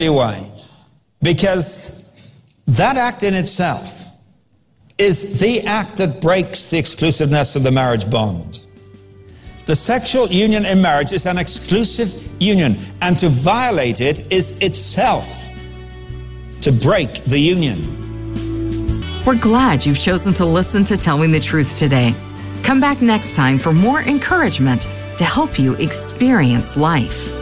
Why? Because that act in itself is the act that breaks the exclusiveness of the marriage bond. The sexual union in marriage is an exclusive union, and to violate it is itself to break the union. We're glad you've chosen to listen to Telling the Truth today. Come back next time for more encouragement to help you experience life.